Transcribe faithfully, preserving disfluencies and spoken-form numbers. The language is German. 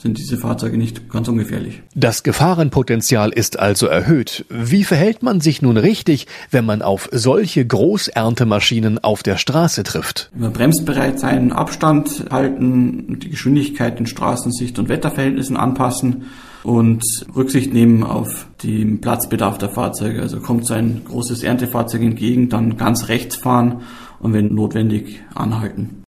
sind diese Fahrzeuge nicht ganz ungefährlich. Das Gefahrenpotenzial ist also erhöht. Wie verhält man sich nun richtig, wenn man auf solche Großerntemaschinen auf der Straße trifft? Immer bremsbereit sein, Abstand halten, die Geschwindigkeit in Straßensicht und Wetterverhältnissen anpassen und Rücksicht nehmen auf den Platzbedarf der Fahrzeuge. Also kommt so ein großes Erntefahrzeug entgegen, dann ganz rechts fahren und wenn notwendig anhalten.